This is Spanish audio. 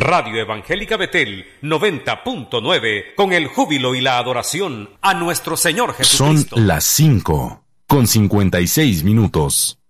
Radio Evangélica Betel 90.9, con el júbilo y la adoración a nuestro Señor Jesucristo. Son las 5:56.